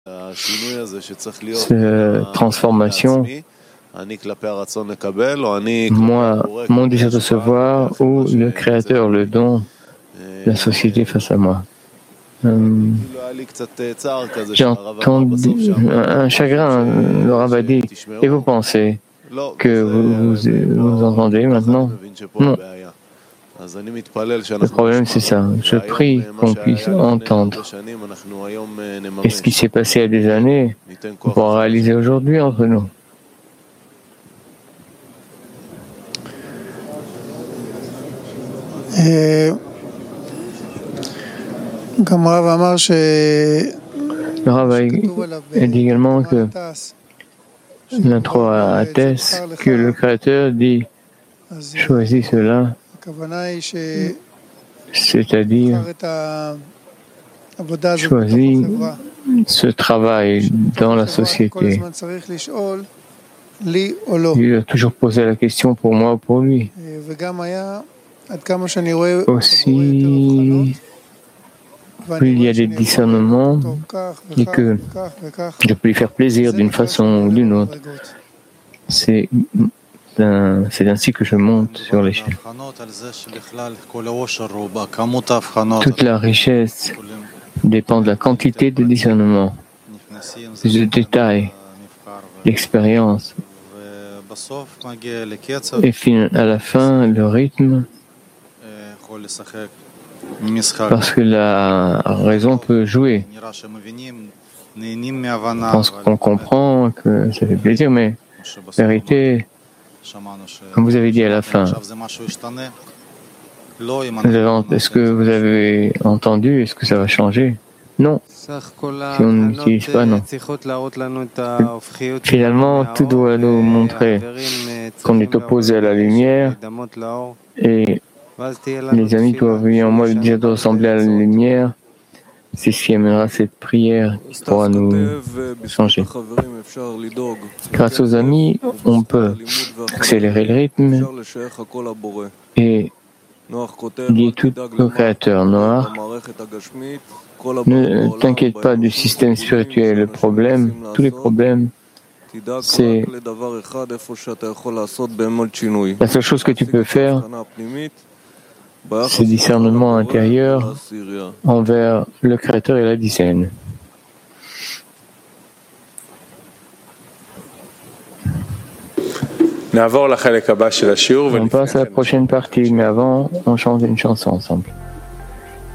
Cette transformation, moi, mon désir de recevoir ou le Créateur, le don, la société face à moi. J'ai entendu un chagrin, le Rav a dit, et vous pensez que vous entendez maintenant? Non. Le problème, c'est ça. Je prie qu'on puisse entendre. Et ce qui s'est passé il y a des années, on pourra réaliser aujourd'hui entre nous. Le Rav a dit également que l'intro atteste que le Créateur dit « choisis cela », c'est-à-dire choisis ce travail dans la société. Il a toujours posé la question pour moi ou pour lui. Aussi, plus il y a des discernements et que je peux lui faire plaisir d'une façon ou d'une autre. C'est ainsi que je monte sur l'échelle. Toute la richesse dépend de la quantité de discernement, de détails, d'expérience. Et à la fin, le rythme, parce que la raison peut jouer. Je pense qu'on comprend que ça fait plaisir, mais la vérité, comme vous avez dit à la fin, est-ce que vous avez entendu, est-ce que ça va changer? Non. Si on n'utilise pas, non. Finalement, tout doit nous montrer qu'on est opposé à la lumière et les amis doivent vivre en moi le désir de ressembler à la lumière. C'est ce qui amènera cette prière qui pourra nous changer. Grâce aux amis, on peut accélérer le rythme et lier tout au Créateur. Noir, ne t'inquiète pas du système spirituel. Le problème, tous les problèmes, c'est la seule chose que tu peux faire, c'est discernement intérieur envers le Créateur et la dizaine. On passe à la prochaine partie, mais avant, on chante une chanson ensemble.